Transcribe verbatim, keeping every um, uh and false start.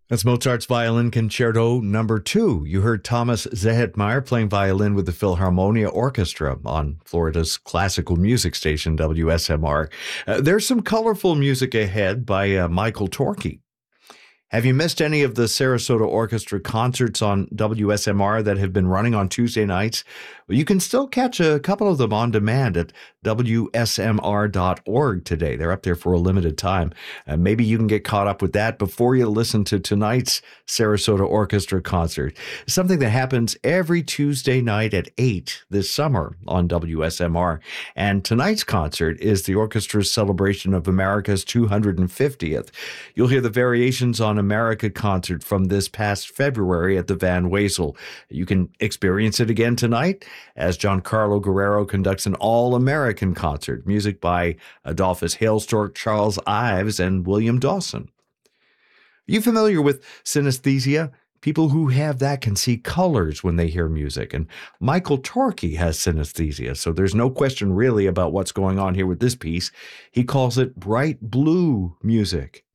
That's Mozart's Violin Concerto number two. You heard Thomas Zehetmeyer playing violin with the Philharmonia Orchestra on Florida's classical music station, W S M R. Uh, there's some colorful music ahead by uh, Michael Torkey. Have you missed any of the Sarasota Orchestra concerts on W S M R that have been running on Tuesday nights? Well, you can still catch a couple of them on demand at W S M R dot org today. They're up there for a limited time. Uh, maybe you can get caught up with that before you listen to tonight's Sarasota Orchestra concert. Something that happens every Tuesday night at eight this summer on W S M R. And tonight's concert is the orchestra's celebration of America's two hundred fiftieth. You'll hear the variations on America concert from this past February at the Van Wezel. You can experience it again tonight as Giancarlo Guerrero conducts an all-American concert, music by Adolphus Hailstork, Charles Ives, and William Dawson. Are you familiar with synesthesia? People who have that can see colors when they hear music, and Michael Torkey has synesthesia, so there's no question really about what's going on here with this piece. He calls it bright blue music.